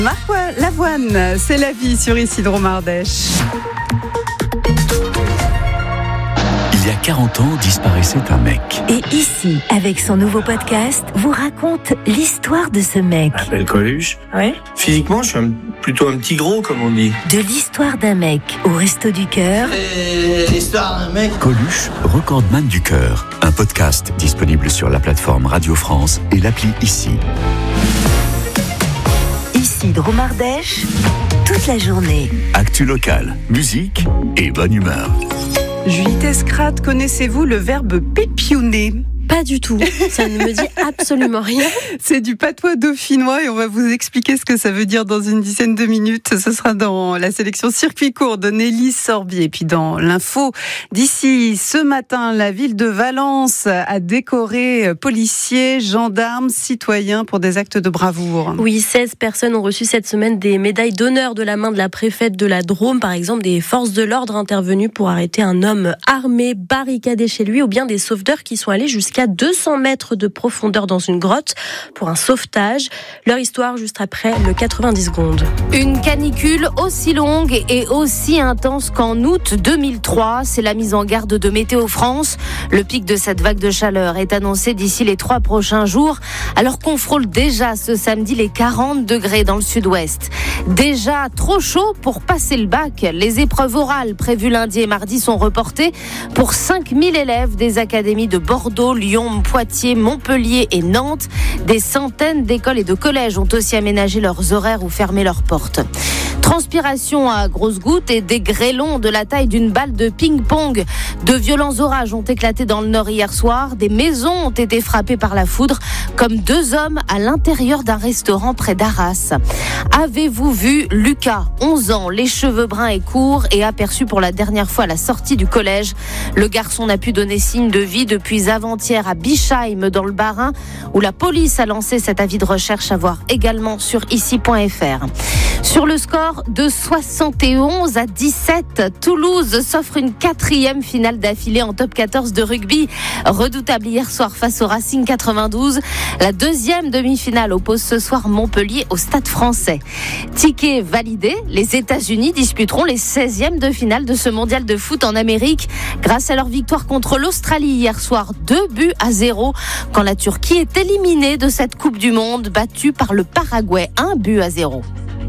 Marc Lavoine, c'est la vie sur Ici Drôme-Ardèche. Il y a 40 ans, disparaissait un mec. Et ici, avec son nouveau podcast, vous raconte l'histoire de ce mec. Je m'appelle Coluche. Ouais. Physiquement, je suis plutôt un petit gros, comme on dit. De l'histoire d'un mec au Resto du Cœur. L'histoire d'un mec. Coluche, recordman du cœur. Un podcast disponible sur la plateforme Radio France et l'appli Ici. Ici Drôme-Ardèche, toute la journée. Actu locale, musique et bonne humeur. Julie Tescrat, connaissez-vous le verbe pépionner ? Pas du tout, ça ne me dit absolument rien. C'est du patois dauphinois et on va vous expliquer ce que ça veut dire dans une dizaine de minutes. Ce sera dans la sélection circuit court de Nelly Sorbier. Et puis dans l'info d'ici, ce matin, la ville de Valence a décoré policiers, gendarmes, citoyens pour des actes de bravoure. Oui, 16 personnes ont reçu cette semaine des médailles d'honneur de la main de la préfète de la Drôme, par exemple des forces de l'ordre intervenues pour arrêter un homme armé, barricadé chez lui, ou bien des sauveteurs qui sont allés jusqu'à 200 mètres de profondeur dans une grotte pour un sauvetage. Leur histoire juste après le 90 secondes. Une canicule aussi longue et aussi intense qu'en août 2003. C'est la mise en garde de Météo France. Le pic de cette vague de chaleur est annoncé d'ici les 3 prochains jours, alors qu'on frôle déjà ce samedi les 40 degrés dans le sud-ouest. Déjà trop chaud pour passer le bac. Les épreuves orales prévues lundi et mardi sont reportées pour 5000 élèves des académies de Bordeaux, Lyon, Poitiers, Montpellier et Nantes. Des centaines d'écoles et de collèges ont aussi aménagé leurs horaires ou fermé leurs portes. Transpiration à grosses gouttes et des grêlons de la taille d'une balle de ping-pong. De violents orages ont éclaté dans le nord hier soir. Des maisons ont été frappées par la foudre, comme 2 hommes à l'intérieur d'un restaurant près d'Arras. Avez-vous vu Lucas, 11 ans, les cheveux bruns et courts, et aperçu pour la dernière fois à la sortie du collège? Le garçon n'a pu donner signe de vie depuis avant-hier à Bischheim, dans le Bas-Rhin, où la police a lancé cet avis de recherche à voir également sur ici.fr. Sur le score de 71 à 17, Toulouse s'offre une 4e finale d'affilée en top 14 de rugby. Redoutable hier soir face au Racing 92. La 2e demi-finale oppose ce soir Montpellier au Stade Français. Ticket validé, les États-Unis disputeront les 16e de finale de ce mondial de foot en Amérique grâce à leur victoire contre l'Australie hier soir, 2-0, quand la Turquie est éliminée de cette Coupe du Monde, battue par le Paraguay, 1-0.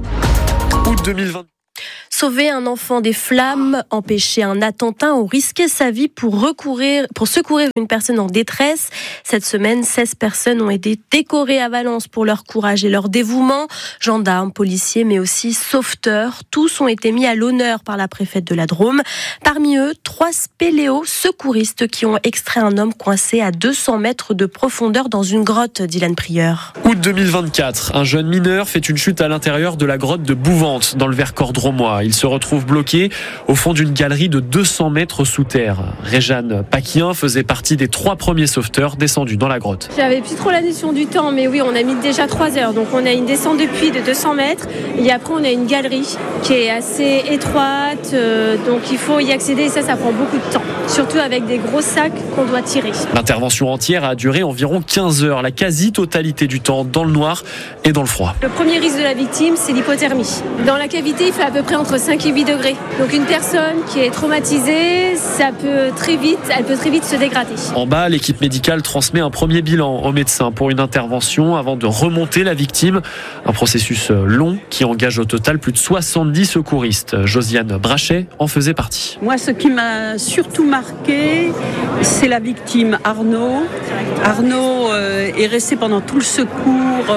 Août 2020. Sauver un enfant des flammes, empêcher un attentat ou risquer sa vie pour secourir une personne en détresse. Cette semaine, 16 personnes ont été décorées à Valence pour leur courage et leur dévouement. Gendarmes, policiers, mais aussi sauveteurs. Tous ont été mis à l'honneur par la préfète de la Drôme. Parmi eux, 3 spéléos secouristes qui ont extrait un homme coincé à 200 mètres de profondeur dans une grotte, Dylan Prieur. Août 2024, un jeune mineur fait une chute à l'intérieur de la grotte de Bouvante, dans le Vercors drômois. Il se retrouve bloqué au fond d'une galerie de 200 mètres sous terre. Réjeanne Paquien faisait partie des 3 premiers sauveteurs descendus dans la grotte. J'avais plus trop la notion du temps, mais oui, on a mis déjà 3 heures. Donc on a une descente de puits de 200 mètres et après on a une galerie qui est assez étroite. Donc il faut y accéder et ça prend beaucoup de temps. Surtout avec des gros sacs qu'on doit tirer. L'intervention entière a duré environ 15 heures, la quasi-totalité du temps dans le noir et dans le froid. Le premier risque de la victime, c'est l'hypothermie. Dans la cavité, il fait à peu près entre 5 et 8 degrés. Donc une personne qui est traumatisée, elle peut très vite se dégrader. En bas, l'équipe médicale transmet un premier bilan au médecin pour une intervention avant de remonter la victime. Un processus long qui engage au total plus de 70 secouristes. Josiane Brachet en faisait partie. Moi, ce qui m'a surtout marqué, c'est la victime Arnaud. Arnaud est resté pendant tout le secours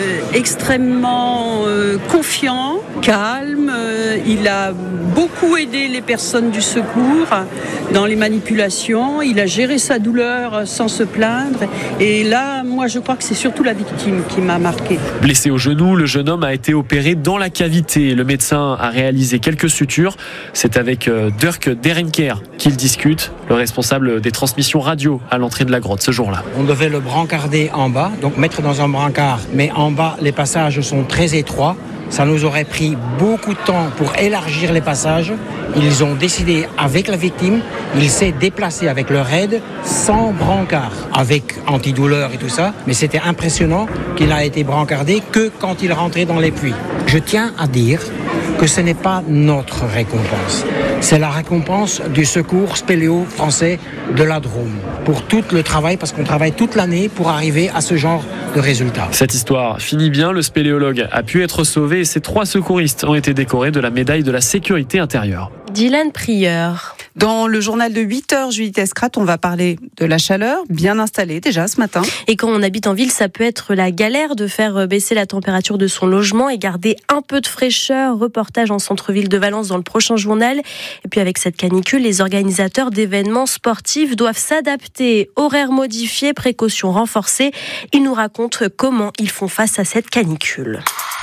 extrêmement confiant, calme. Il a beaucoup aidé les personnes du secours dans les manipulations. Il a géré sa douleur sans se plaindre. Et là, moi, je crois que c'est surtout la victime qui m'a marqué. Blessé au genou, le jeune homme a été opéré dans la cavité. Le médecin a réalisé quelques sutures. C'est avec Dirk Derenker qu'il discute, le responsable des transmissions radio à l'entrée de la grotte ce jour-là. On devait le brancarder en bas, donc mettre dans un brancard. Mais en bas, les passages sont très étroits. ça nous aurait pris beaucoup de temps pour élargir les passages. Ils ont décidé avec la victime, il s'est déplacé avec leur aide sans brancard, avec antidouleur et tout ça. Mais c'était impressionnant qu'il n'a été brancardé que quand il rentrait dans les puits. Je tiens à dire que ce n'est pas notre récompense. C'est la récompense du secours spéléo français de la Drôme pour tout le travail, parce qu'on travaille toute l'année pour arriver à ce genre de résultats. Cette histoire finit bien, le spéléologue a pu être sauvé et ses 3 secouristes ont été décorés de la médaille de la sécurité intérieure. Dylan Prieur. Dans le journal de 8h, Juliette Escrat, on va parler de la chaleur, bien installée déjà ce matin. Et quand on habite en ville, ça peut être la galère de faire baisser la température de son logement et garder un peu de fraîcheur. Reportage en centre-ville de Valence dans le prochain journal. Et puis avec cette canicule, les organisateurs d'événements sportifs doivent s'adapter. Horaires modifiés, précautions renforcées. Ils nous racontent comment ils font face à cette canicule.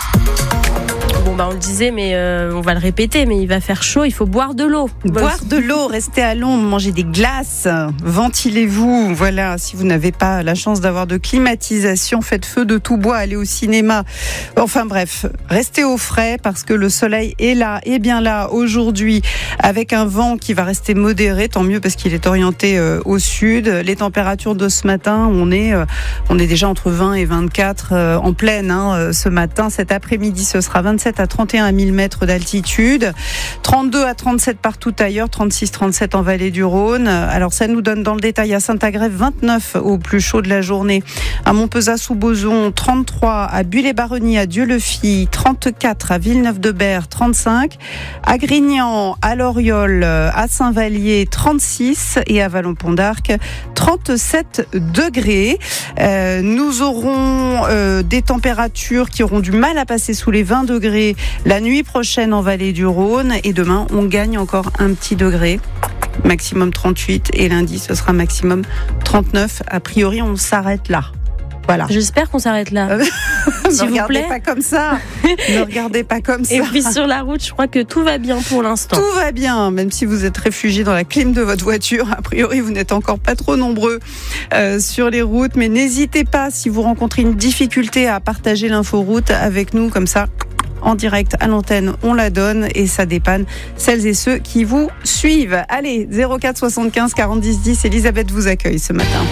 On le disait, mais on va le répéter, mais il va faire chaud, il faut boire de l'eau. Boire de l'eau, rester à l'ombre, manger des glaces, ventilez-vous. Voilà, si vous n'avez pas la chance d'avoir de climatisation, faites feu de tout bois, allez au cinéma. Enfin bref, restez au frais parce que le soleil est là, et bien là aujourd'hui, avec un vent qui va rester modéré, tant mieux parce qu'il est orienté au sud. Les températures de ce matin, on est déjà entre 20 et 24 en pleine ce matin. Cet après-midi, ce sera 27 à 31 000 mètres d'altitude, 32 à 37 partout ailleurs, 36-37 en vallée du Rhône. Alors ça nous donne dans le détail à Saint-Agrève 29 au plus chaud de la journée, à Montpezat-sous-Bozon 33, à Bulle-et-Baronnie, à Dieu-le-Fille 34, à Villeneuve-de-Berg 35, à Grignan, à Loriol, à Saint-Vallier 36 et à Vallon-Pont d'Arc 37 degrés. Nous aurons des températures qui auront du mal à passer sous les 20 degrés la nuit prochaine en vallée du Rhône, et demain on gagne encore un petit degré, maximum 38, et lundi ce sera maximum 39. A priori on s'arrête là. Voilà. J'espère qu'on s'arrête là. Ne regardez pas comme ça. Ne regardez pas comme ça. Et puis sur la route, je crois que tout va bien pour l'instant. Tout va bien, même si vous êtes réfugié dans la clim de votre voiture. A priori, vous n'êtes encore pas trop nombreux sur les routes. Mais n'hésitez pas, si vous rencontrez une difficulté, à partager l'inforoute avec nous, comme ça. En direct à l'antenne, on la donne et ça dépanne celles et ceux qui vous suivent. Allez, 04 75 40 10 10, Elisabeth vous accueille ce matin.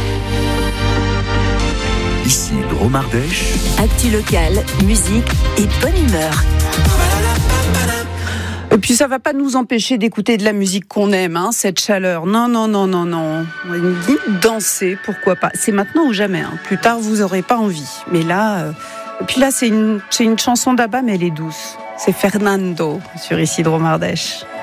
Ici Drôme Ardèche. Actu locale, musique et bonne humeur. Et puis ça va pas nous empêcher d'écouter de la musique qu'on aime, cette chaleur. Non. On va ni danser, pourquoi pas. C'est maintenant ou jamais. Plus tard, vous aurez pas envie. Mais là... Et puis là, c'est une chanson d'Abba, mais elle est douce. C'est Fernando sur Ici Drôme Ardèche.